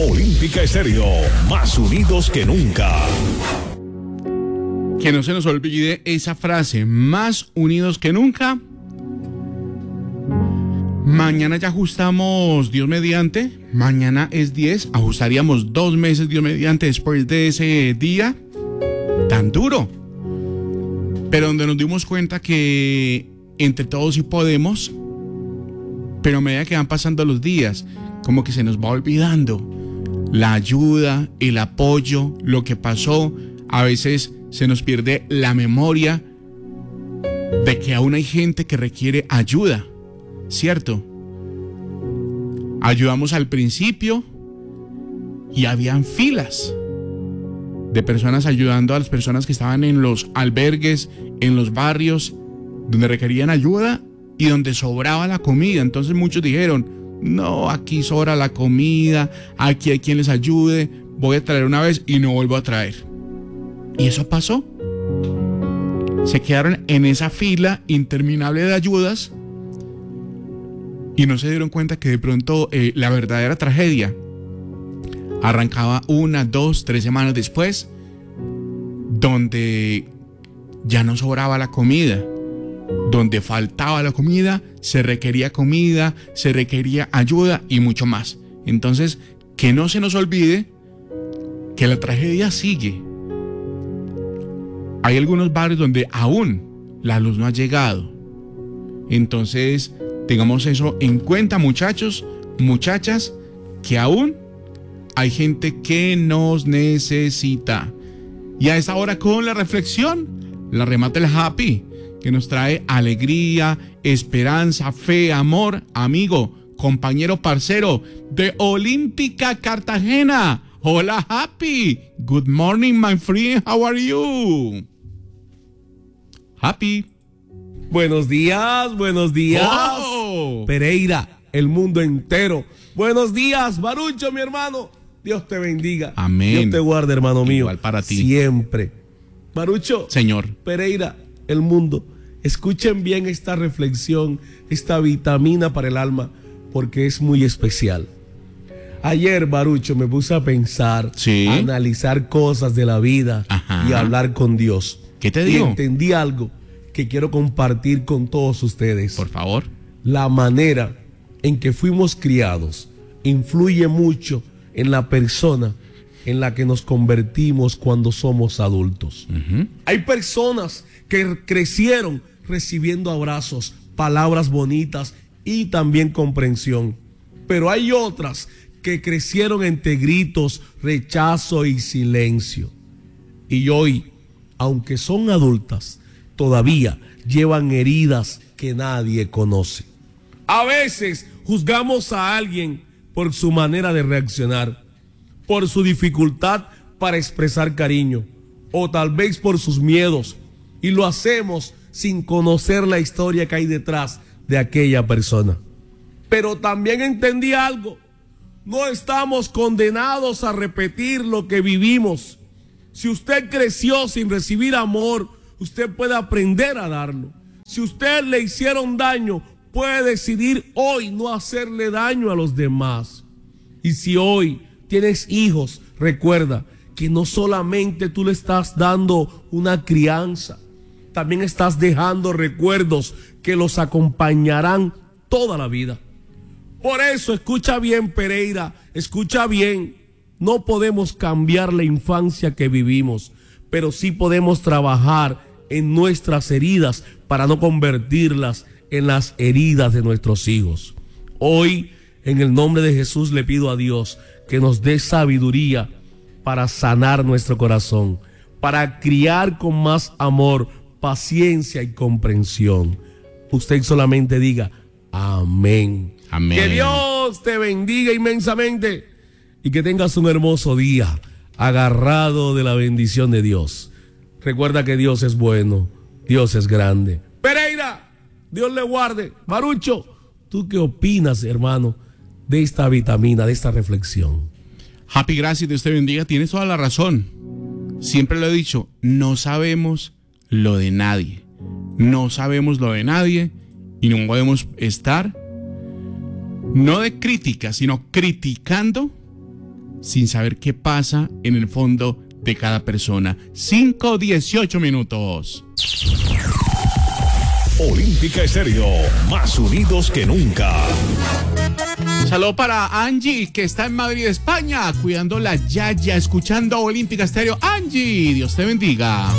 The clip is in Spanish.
Olímpica Estéreo, más unidos que nunca. Que no se nos olvide esa frase, más unidos que nunca. Mañana ya ajustamos, Dios mediante, mañana es 10, ajustaríamos 2 meses, Dios mediante, después de ese día tan duro. Pero donde nos dimos cuenta que entre todos sí podemos, pero a medida que van pasando los días, como que se nos va olvidando la ayuda, el apoyo, lo que pasó. A veces se nos pierde la memoria de que aún hay gente que requiere ayuda, ¿cierto? Ayudamos al principio y habían filas de personas ayudando a las personas que estaban en los albergues, en los barrios, donde requerían ayuda y donde sobraba la comida. Entonces muchos dijeron, no, aquí sobra la comida, aquí hay quien les ayude, voy a traer una vez y no vuelvo a traer. Y eso pasó. Se quedaron en esa fila interminable de ayudas y no se dieron cuenta que de pronto la verdadera tragedia arrancaba 1, 2, 3 semanas después, donde ya no sobraba la comida, donde faltaba la comida, se requería ayuda y mucho más. Entonces, que no se nos olvide que la tragedia sigue. Hay algunos barrios donde aún la luz no ha llegado. Entonces, tengamos eso en cuenta, muchachos, muchachas, que aún hay gente que nos necesita. Y a esta hora, con la reflexión, la remata el Happy, que nos trae alegría, esperanza, fe, amor, amigo, compañero, parcero de Olímpica Cartagena. Hola, Happy. Good morning, my friend. How are you? Happy. Buenos días. Oh. Pereira, el mundo entero. Buenos días, Barucho, mi hermano. Dios te bendiga. Amén. Dios te guarde, hermano mío. Igual para ti. Siempre. Barucho. Señor. Pereira, el mundo. Escuchen bien esta reflexión, esta vitamina para el alma, porque es muy especial. Ayer, Barucho, me puse a pensar, ¿Sí? a analizar cosas de la vida. Ajá. Y a hablar con Dios. ¿Qué te Y digo? entendí algo que quiero compartir con todos ustedes. Por favor. La manera en que fuimos criados influye mucho en la persona en la que nos convertimos cuando somos adultos. Uh-huh. Hay personas que crecieron recibiendo abrazos, palabras bonitas y también comprensión. Pero hay otras que crecieron entre gritos, rechazo y silencio. Y hoy, aunque son adultas, todavía llevan heridas que nadie conoce. A veces juzgamos a alguien por su manera de reaccionar, por su dificultad para expresar cariño, o tal vez por sus miedos, y lo hacemos sin conocer la historia que hay detrás de aquella persona. Pero también entendí algo: no estamos condenados a repetir lo que vivimos. Si usted creció sin recibir amor, usted puede aprender a darlo. Si usted le hicieron daño, puede decidir hoy no hacerle daño a los demás. Y si hoy tienes hijos, recuerda que no solamente tú le estás dando una crianza, también estás dejando recuerdos que los acompañarán toda la vida. Por eso, escucha bien, Pereira, escucha bien. No podemos cambiar la infancia que vivimos, pero sí podemos trabajar en nuestras heridas para no convertirlas en las heridas de nuestros hijos. Hoy, en el nombre de Jesús, le pido a Dios que nos dé sabiduría para sanar nuestro corazón, para criar con más amor, paciencia y comprensión. Usted solamente diga amén. Amén. Que Dios te bendiga inmensamente y que tengas un hermoso día agarrado de la bendición de Dios. Recuerda que Dios es bueno, Dios es grande. Pereira, Dios le guarde. Barucho, ¿tú qué opinas, hermano, de esta vitamina, de esta reflexión? Happy, gracias, Dios te bendiga. Tienes toda la razón. Siempre lo he dicho, no sabemos lo de nadie. No sabemos lo de nadie y no podemos estar, no de crítica, sino criticando sin saber qué pasa en el fondo de cada persona. 5:18 minutos. Olímpica Estéreo, más unidos que nunca. Saludo para Angie, que está en Madrid, España, cuidando la yaya, escuchando Olímpica Estéreo. Angie, Dios te bendiga.